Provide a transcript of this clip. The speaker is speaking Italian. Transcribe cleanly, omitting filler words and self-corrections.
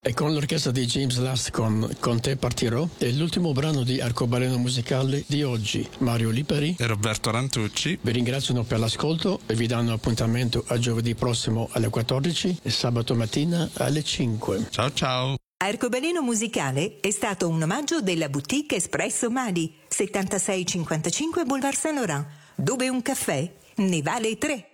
E con l'orchestra di James Last con Te partirò è l'ultimo brano di Arcobaleno musicale di oggi. Mario Lipari e Roberto Rantucci vi ringraziano per l'ascolto e vi danno appuntamento a giovedì prossimo alle 14 e sabato mattina alle 5. Ciao ciao. Arcobaleno musicale è stato un omaggio della boutique Espresso Mali, 7655 Boulevard Saint-Laurent, dove un caffè ne vale 3.